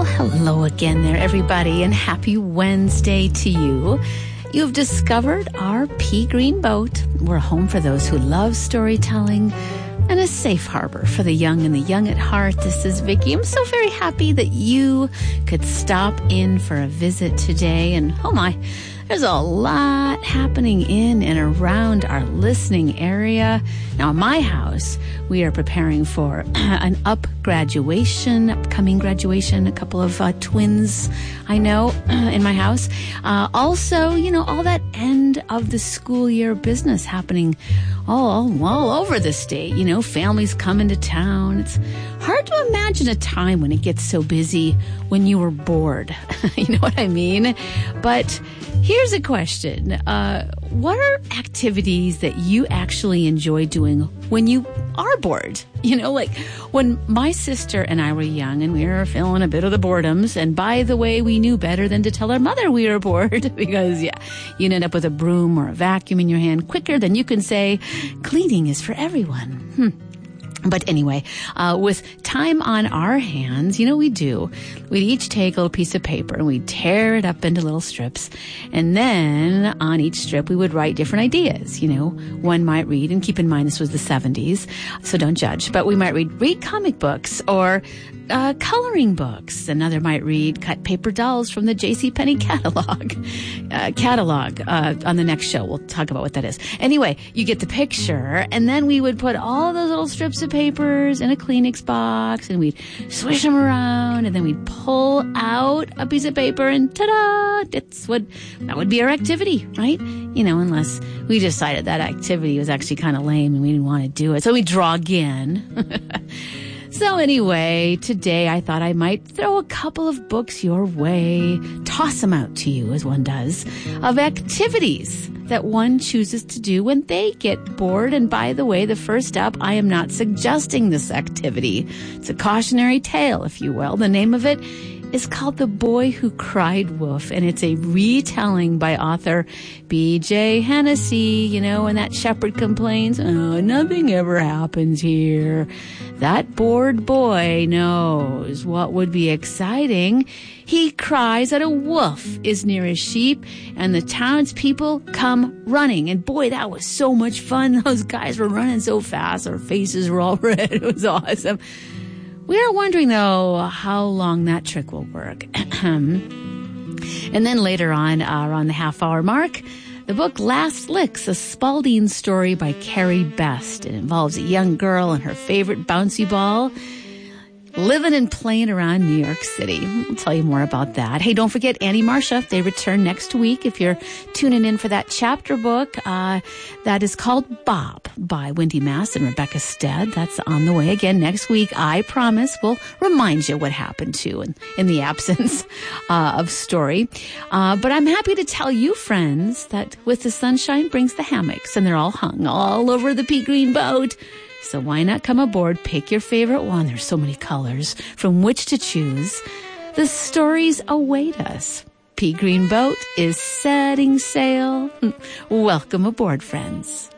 Well, hello again there, everybody, and happy Wednesday to you. You've discovered our pea green boat. We're a home for those who love storytelling and a safe harbor for the young and the young at heart. This is Vicki. I'm so very happy that you could stop in for a visit today. And oh my, there's a lot happening in and around our listening area. Now, in my house, we are preparing for an upcoming graduation, a couple of twins I know in my house. Also, all that end of the school year business happening all over the state. Families coming to town. It's hard to imagine a time when it gets so busy when you were bored. You know what I mean? But here's a question. What are activities that you actually enjoy doing when you are bored? Like when my sister and I were young and we were feeling a bit of the boredoms. And by the way, we knew better than to tell our mother we were bored because, you'd end up with a broom or a vacuum in your hand quicker than you can say, cleaning is for everyone. But anyway, with time on our hands, we'd each take a little piece of paper and we'd tear it up into little strips. And then on each strip, we would write different ideas. One might read, and keep in mind this was the 70s, so don't judge, but we might read comic books or coloring books. Another might read cut paper dolls from the JCPenney catalog. On the next show, we'll talk about what that is. Anyway, you get the picture. And then we would put all those little strips of papers in a Kleenex box and we'd swish them around and then we'd pull out a piece of paper and ta-da! That would be our activity, right? Unless we decided that activity was actually kind of lame and we didn't want to do it. So we'd draw again. So anyway, today I thought I might throw a couple of books your way, toss them out to you as one does, of activities that one chooses to do when they get bored. And by the way, the first up, I am not suggesting this activity. It's a cautionary tale, if you will. The name of it is called The Boy Who Cried Wolf, and it's a retelling by author B.J. Hennessy. When that shepherd complains, oh, nothing ever happens here. That bored boy knows what would be exciting. He cries that a wolf is near his sheep, and the townspeople come running. And boy, that was so much fun. Those guys were running so fast. Their faces were all red. It was awesome. We are wondering, though, how long that trick will work. And then later on, around the half-hour mark, the book Last Licks, a Spalding story by Carrie Best. It involves a young girl and her favorite bouncy ball living and playing around New York City. I'll tell you more about that. Hey, don't forget Annie Marcia. They return next week if you're tuning in for that chapter book. That is called Bob by Wendy Mass and Rebecca Stead. That's on the way again next week. I promise we'll remind you what happened to in the absence of story. But I'm happy to tell you, friends, that with the sunshine brings the hammocks, and they're all hung all over the pea green boat. So why not come aboard, pick your favorite one. There's so many colors from which to choose. The stories await us. Pea Green Boat is setting sail. Welcome aboard, friends.